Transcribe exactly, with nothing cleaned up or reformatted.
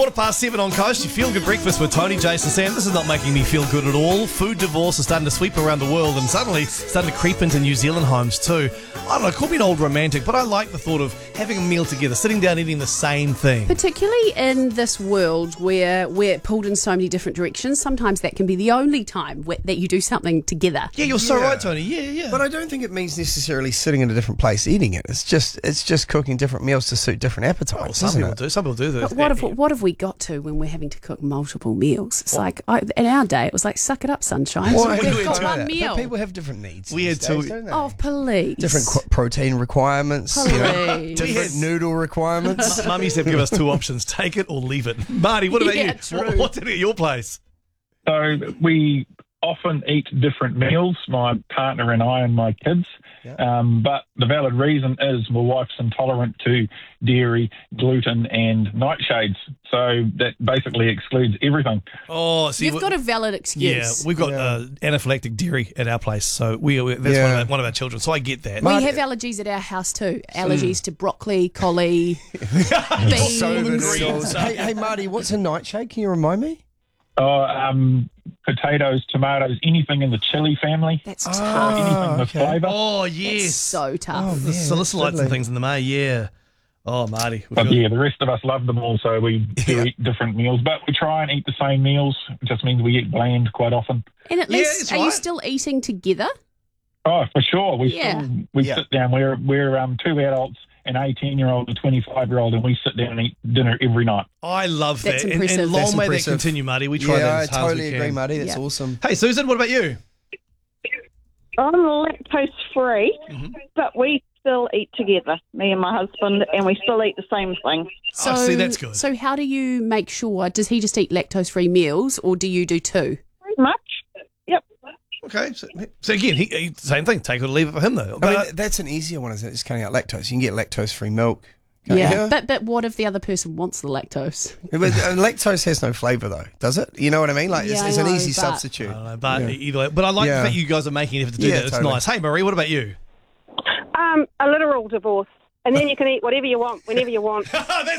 Quarter past seven on Coast, you feel good breakfast with Tony, Jason, Sam. This is not making me feel good at all. Food divorce is starting to sweep around the world and suddenly starting to creep into New Zealand homes too. I don't know, call me an old romantic, but I like the thought of having a meal together, sitting down eating the same thing. Particularly in this world where we're pulled in so many different directions, sometimes that can be the only time wh- that you do something together. Yeah, you're so Yeah. right, Tony. Yeah, yeah. But I don't think it means necessarily sitting in a different place eating it. It's just it's just cooking different meals to suit different appetites. Well, some isn't people it? do. Some people do. But what have what have we got to when we're having to cook multiple meals? It's like I, in our day, it was like suck it up, sunshine. Well, we We've do got too. one But meal. people have different needs. We these had days, to- don't they? Oh, please. different qu- protein requirements, you know, Please. different noodle requirements. Mum used to give us two options, take it or leave it. Marty, what about Yeah, you? true. What, what's it at your place? So we often eat different meals, my partner and I and my kids. Yeah. Um, but the valid reason is my wife's intolerant to dairy, gluten, and nightshades. So that basically excludes everything. Oh, see, You've we- got a valid yeah, excuse. we've got Yeah. uh, anaphylactic dairy at our place, so we, we that's Yeah. one, of our, one of our children. So I get that. We Marty- have allergies at our house too. Allergies to broccoli, collie, beans. So the good. greens. hey, hey, Marty, what's a nightshade? Can you remind me? Oh, um, potatoes, tomatoes, anything in the chili family, That's Oh, tough. anything with okay. flavour. Oh, That's yes. so tough. Oh, the yeah, salicylates and absolutely. things in the May, yeah. Oh, Marty. we've But got- yeah, the rest of us love them all, so we do Yeah. eat different meals. But we try and eat the same meals. It just means we eat bland quite often. And at Yeah, least, that's are you right. still eating together? Oh, for sure. We Yeah. still, we Yeah. sit down. We're we're um, two adults, an eighteen-year-old and a twenty-five-year-old, and we sit down and eat dinner every night. I love That's that. And, impressive. and long That's may impressive. that continue, Marty. We try yeah, that I as hard totally as we agree, can. Marty. That's Yeah. awesome. Hey, Susan, what about you? I'm lactose free, Mhm. but we still eat together, me and my husband, and we still eat the same thing. So, Oh, see, that's good. So how do you make sure? Does he just eat lactose-free meals, or do you do two? Pretty much. Yep. Okay, so, so again, he, he, same thing. Take it or leave it for him, though. I But, mean, that's an easier one, isn't it? It's cutting out lactose. You can get lactose-free milk. can't Yeah. you? But but what if the other person wants the lactose? But, uh, lactose has no flavour, though, does it? You know what I mean? Like, it's, Yeah, I it's an know, easy but- substitute. I don't know, but Yeah. either way. But I like Yeah. the fact you guys are making an effort to do Yeah, that. It's totally. nice. Hey, Marie, what about you? Um, a literal divorce. And then you can eat whatever you want, whenever you want. That's